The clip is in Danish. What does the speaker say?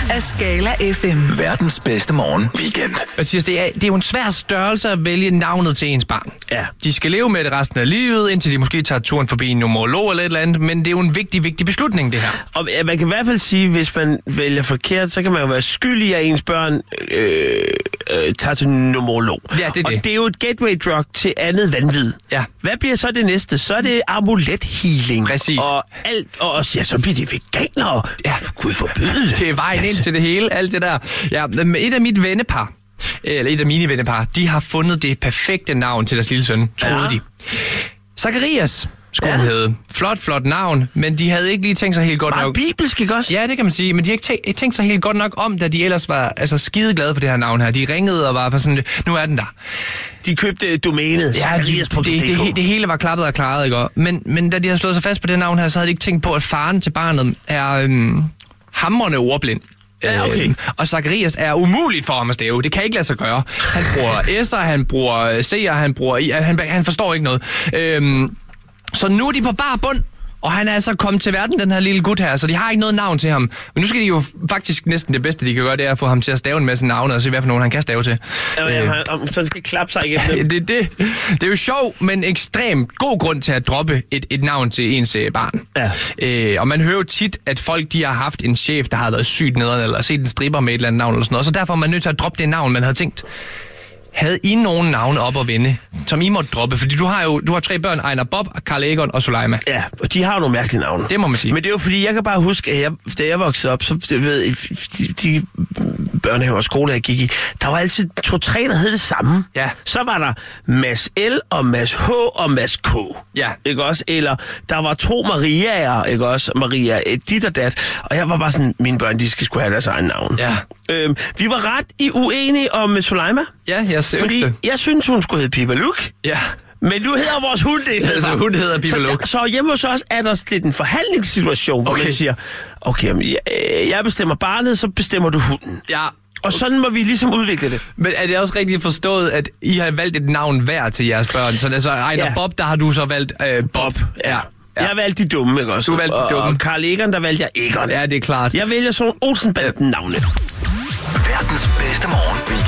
af Skala FM. Verdens bedste morgen weekend. Mathias, det er jo en svær størrelse at vælge navnet til ens barn. Ja. De skal leve med det resten af livet, indtil de måske tager turen forbi en numerolog eller et eller andet, men det er jo en vigtig beslutning, det her. Og man kan i hvert fald sige, hvis man vælger forkert, så kan man jo være skyldig, at ens børn tager til numerolog. Ja, det er og det. det er jo et gateway drug til andet vanvid. Ja. Hvad bliver så det næste? Så er det amulet-healing. Præcis. Og alt, og også, ja, så bliver de veganere. Ja, Gud forbyde det. Det er vejen ind til det hele, alt det der. Ja, et af mine vennepar, de har fundet det perfekte navn til deres lille søn, troede de. Zacharias skulle han hedde. Flot navn, men de havde ikke lige tænkt sig helt godt nok. Meget bibelsk, ikke også? Ja, det kan man sige, men de har ikke tænkt sig helt godt nok om, da de ellers var skide glade for det her navn her. De ringede og var sådan, nu er den der. De købte domænet. Ja, det hele var klappet og klaret, ikke? Men da de havde slået sig fast på det navn her, så havde de ikke tænkt på, at faren til barnet er hamrende ordblind. Ja, okay. Og Zacharias er umuligt for ham at stave. Det kan ikke lade sig gøre. Han bruger S'er, han bruger C'er, han bruger I. Han forstår ikke noget. Så nu er de på bar bund, og han er altså kommet til verden, den her lille gut her, så de har ikke noget navn til ham. Men nu skal de jo faktisk næsten det bedste, de kan gøre, det er at få ham til at stave en masse navne, og se, hvad for nogen han kan stave til. Så skal klappe sig igennem. Det er jo sjovt, men ekstremt god grund til at droppe et navn til ens barn. Ja. Og man hører jo tit, at folk de har haft en chef, der har været sygt nederen, eller set en stripper med et eller andet navn, eller sådan noget, så derfor er man nødt til at droppe det navn, man havde tænkt. Havde I nogen navne op at vende, som I måtte droppe? Fordi du har 3 børn, Ejner Bob, Karl Egon og Suleima. Ja, og de har jo nogle mærkelige navne. Det må man sige. Men det er jo fordi, jeg kan bare huske, at da jeg voksede op, så de børnehaver og skoler, jeg gik i, der var altid 2-3, der hed det samme. Ja. Så var der Mads L og Mads H og Mads K. Ja. Ikke også? Eller der var 2 Mariaer, ikke også? Maria dit og dat. Og jeg var bare sådan, mine børn, de skulle have deres egen navn. Ja. Vi var ret uenige om Suleima. Ja, jeg ser Fordi det. jeg synes, hun skulle hedde Pippa Luk. Ja. Men nu hedder vores hund det i stedet for. Hun hedder Pippa Luk. Så hjemme hos os er der lidt en forhandlingssituation, hvor man siger, okay, jeg bestemmer barnet, så bestemmer du hunden. Ja. Og sådan må vi ligesom udvikle det. Men er det også rigtigt forstået, at I har valgt et navn hver til jeres børn? Så altså Ejner Bob, der har du så valgt Bob. Ja. Jeg valgte de dumme, ikke også? Du valgte de dumme. Og Karl Egon, der valgte jeg Egon. Ja, det er klart. Jeg vælger sådan Olsen-banden navne. Verdens bedste morgen weekend.